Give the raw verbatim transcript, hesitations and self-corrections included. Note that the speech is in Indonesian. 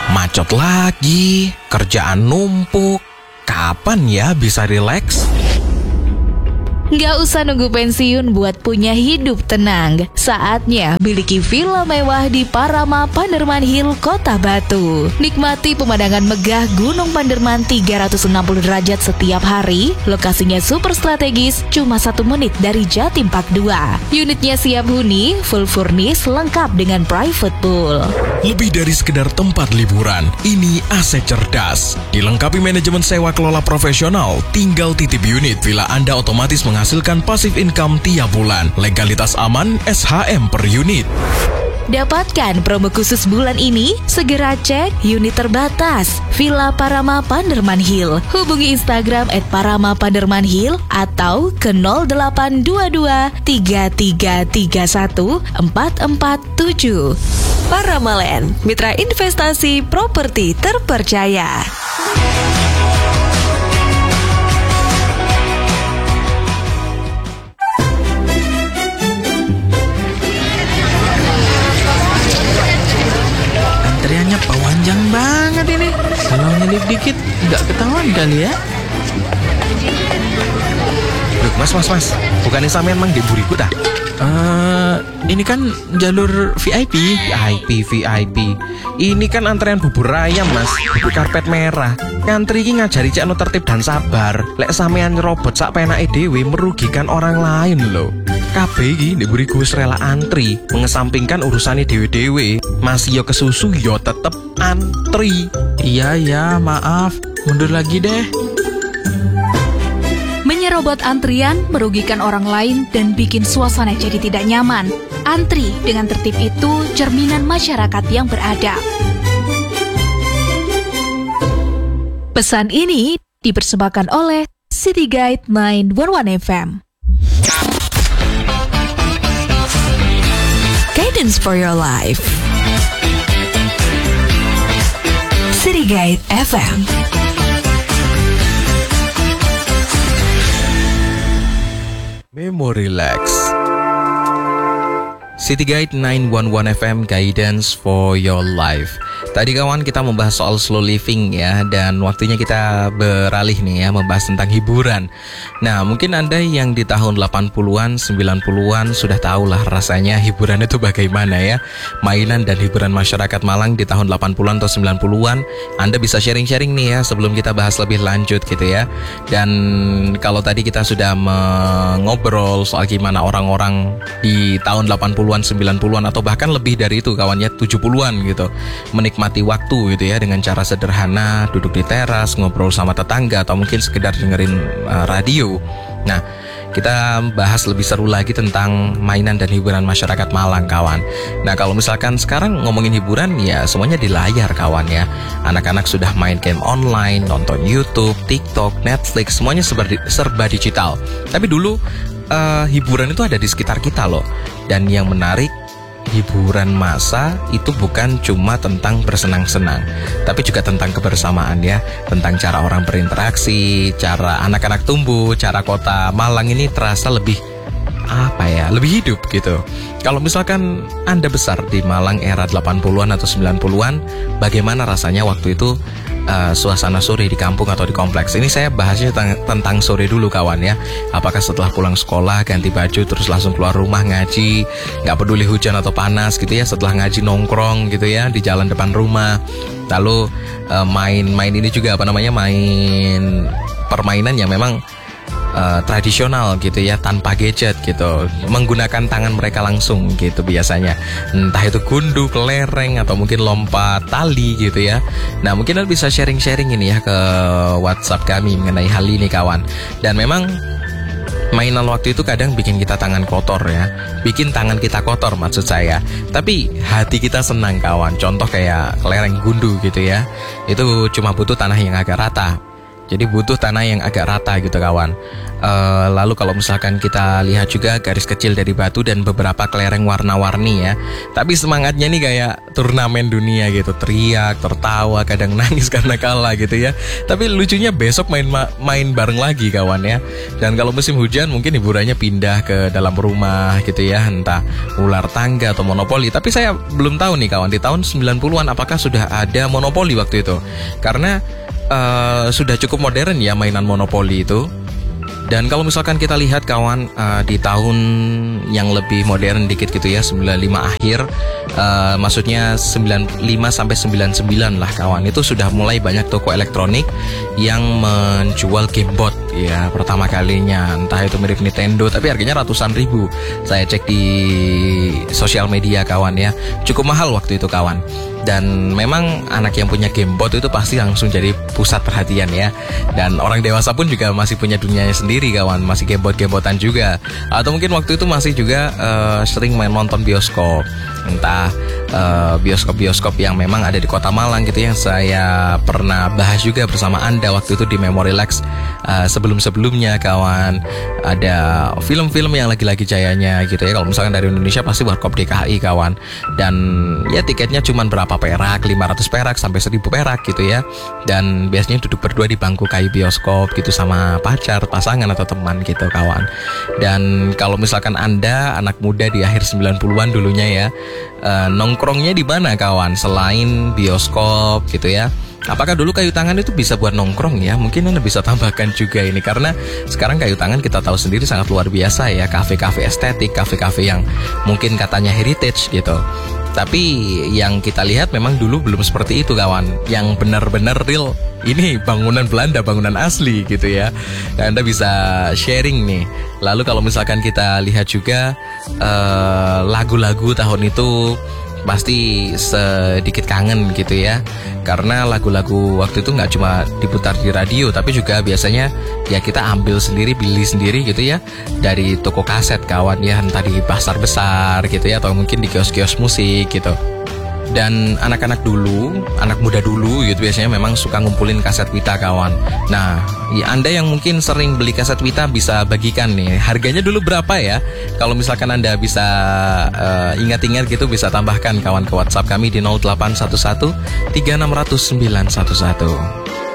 Macet lagi, kerjaan numpuk. Kapan ya bisa rileks? Nggak usah nunggu pensiun buat punya hidup tenang. Saatnya miliki villa mewah di Parama Panderman Hill, Kota Batu. Nikmati pemandangan megah Gunung Panderman tiga ratus enam puluh derajat setiap hari. Lokasinya super strategis, cuma satu menit dari Jatim Park dua. Unitnya siap huni, full furnish, lengkap dengan private pool. Lebih dari sekedar tempat liburan, ini aset cerdas. Dilengkapi manajemen sewa kelola profesional, tinggal titip unit, villa Anda otomatis menghasilkan passive income tiap bulan. Legalitas aman, S H M per unit. Dapatkan promo khusus bulan ini, segera cek unit terbatas Villa Parama Panderman Hill. Hubungi Instagram et parama panderman hill atau ke nol delapan dua dua tiga tiga tiga satu empat empat tujuh. Paramaland, mitra investasi properti terpercaya. Antriannya panjang banget ini. Kalau nyelip dikit nggak ketahuan kali ya. Loh, mas, mas, mas. Bukannya sampean mang di buriku dah? Uh, ini kan jalur V I P. V I P, V I P. Ini kan antrean bubur ayam, mas. Bubur karpet merah. Ngantri ini ngajari cek anu tertib dan sabar. Lek sampean nyerobot sak penake dhewe merugikan orang lain loh. K B iki di buriku wis rela antri, mengesampingkan urusane dewe-dewe. Masih yo kesusu yo tetep antri. Iya ya, maaf. Mundur lagi deh. Menyerobot antrian merugikan orang lain dan bikin suasana jadi tidak nyaman. Antri dengan tertib itu cerminan masyarakat yang beradab. Pesan ini dipersembahkan oleh City Guide sembilan satu satu F M. Guidance for your life. City Guide F M. Memory Relax. City Guide sembilan satu satu F M, Guidance for your life. Tadi kawan kita membahas soal slow living ya, dan waktunya kita beralih nih ya, membahas tentang hiburan. Nah, mungkin Anda yang di tahun delapan puluhan, sembilan puluhan sudah tahu lah rasanya hiburan itu bagaimana ya. Mainan dan hiburan masyarakat Malang di tahun delapan puluhan atau sembilan puluhan. Anda bisa sharing-sharing nih ya sebelum kita bahas lebih lanjut gitu ya. Dan kalau tadi kita sudah mengobrol soal gimana orang-orang di tahun delapan puluhan, sembilan puluhan atau bahkan lebih dari itu kawannya tujuh puluhan gitu, menikmati waktu gitu ya dengan cara sederhana, duduk di teras, ngobrol sama tetangga atau mungkin sekedar dengerin uh, radio. Nah, kita bahas lebih seru lagi tentang mainan dan hiburan masyarakat Malang kawan. Nah, kalau misalkan sekarang ngomongin hiburan ya semuanya di layar kawan ya. Anak-anak sudah main game online, nonton YouTube, TikTok, Netflix, semuanya serba, serba digital. Tapi dulu uh, hiburan itu ada di sekitar kita loh. Dan yang menarik, hiburan masa itu bukan cuma tentang bersenang-senang, tapi juga tentang kebersamaan ya, tentang cara orang berinteraksi, cara anak-anak tumbuh, cara kota Malang ini terasa lebih apa ya, lebih hidup gitu. Kalau misalkan Anda besar di Malang era delapan puluhan atau sembilan puluhan, bagaimana rasanya waktu itu uh, suasana sore di kampung atau di kompleks? Ini saya bahasnya tentang, tentang sore dulu kawan ya. Apakah setelah pulang sekolah ganti baju terus langsung keluar rumah ngaji, nggak peduli hujan atau panas gitu ya, setelah ngaji nongkrong gitu ya di jalan depan rumah. Lalu uh, main-main ini juga apa namanya, main permainan yang memang Uh, tradisional gitu ya, tanpa gadget gitu, menggunakan tangan mereka langsung gitu biasanya, entah itu gundu, kelereng atau mungkin lompat tali gitu ya. Nah, mungkin Anda bisa sharing-sharing ini ya ke WhatsApp kami mengenai hal ini kawan. Dan memang mainan waktu itu kadang bikin kita tangan kotor ya, bikin tangan kita kotor maksud saya, tapi hati kita senang kawan. Contoh kayak kelereng gundu gitu ya, itu cuma butuh tanah yang agak rata. Jadi butuh tanah yang agak rata gitu kawan. Uh, lalu kalau misalkan kita lihat juga garis kecil dari batu dan beberapa kelereng warna-warni ya. Tapi semangatnya nih kayak turnamen dunia gitu, teriak, tertawa, kadang nangis karena kalah gitu ya. Tapi lucunya besok main main bareng lagi kawan ya. Dan kalau musim hujan mungkin hiburannya pindah ke dalam rumah gitu ya, entah ular tangga atau monopoli. Tapi saya belum tahu nih kawan, di tahun sembilan puluhan apakah sudah ada monopoli waktu itu. Karena uh, sudah cukup modern ya mainan monopoli itu. Dan kalau misalkan kita lihat kawan, uh, di tahun yang lebih modern dikit gitu ya, sembilan puluh lima akhir, uh, maksudnya sembilan puluh lima sampai sembilan puluh sembilan lah kawan, itu sudah mulai banyak toko elektronik yang menjual gamebot ya, pertama kalinya. Entah itu mirip Nintendo tapi harganya ratusan ribu. Saya cek di sosial media kawan ya, cukup mahal waktu itu kawan. Dan memang anak yang punya gamebot itu pasti langsung jadi pusat perhatian ya. Dan orang dewasa pun juga masih punya dunianya sendiri kawan, masih gamebot-gamebotan juga. Atau mungkin waktu itu masih juga uh, sering main nonton bioskop. Entah uh, bioskop-bioskop yang memang ada di Kota Malang gitu, yang saya pernah bahas juga bersama Anda waktu itu di Memory Lex uh, sebelum-sebelumnya kawan. Ada film-film yang lagi-lagi jayanya gitu ya. Kalau misalkan dari Indonesia pasti Warkop D K I kawan. Dan ya tiketnya cuma berapa perak, lima ratus perak sampai seribu perak gitu ya. Dan biasanya duduk berdua di bangku kayu bioskop gitu sama pacar, pasangan atau teman gitu kawan. Dan kalau misalkan Anda anak muda di akhir sembilan puluhan dulunya ya, uh, nongkrongnya di mana kawan selain bioskop gitu ya? Apakah dulu kayu tangan itu bisa buat nongkrong ya? Mungkin Anda bisa tambahkan juga ini, karena sekarang kayu tangan kita tahu sendiri sangat luar biasa ya. Kafe-kafe estetik, kafe-kafe yang mungkin katanya heritage gitu. Tapi yang kita lihat memang dulu belum seperti itu kawan. Yang benar-benar real, ini bangunan Belanda, bangunan asli gitu ya. Dan Anda bisa sharing nih. Lalu kalau misalkan kita lihat juga uh, lagu-lagu tahun itu pasti sedikit kangen gitu ya. Karena lagu-lagu waktu itu nggak cuma diputar di radio, tapi juga biasanya ya kita ambil sendiri, beli sendiri gitu ya, dari toko kaset kawan ya, entah di pasar besar gitu ya, atau mungkin di kios-kios musik gitu. Dan anak-anak dulu, anak muda dulu gitu biasanya memang suka ngumpulin kaset Wita kawan. Nah, ya Anda yang mungkin sering beli kaset Wita bisa bagikan nih, harganya dulu berapa ya? Kalau misalkan Anda bisa uh, ingat-ingat gitu, bisa tambahkan kawan ke WhatsApp kami di nol delapan satu satu tiga enam nol nol sembilan satu satu.